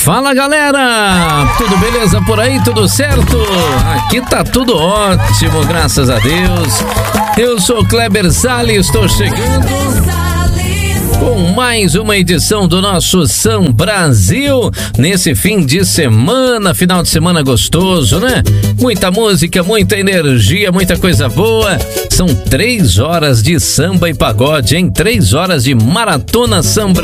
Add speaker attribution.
Speaker 1: Fala, galera! Tudo beleza por aí? Tudo certo? Aqui tá tudo ótimo, graças a Deus. Eu sou Kleber Salles, estou chegando com mais uma edição do nosso São Brasil nesse fim de semana, final de semana gostoso, né? Muita música, muita energia, muita coisa boa. São 3 horas de samba e pagode, hein? 3 horas de maratona samba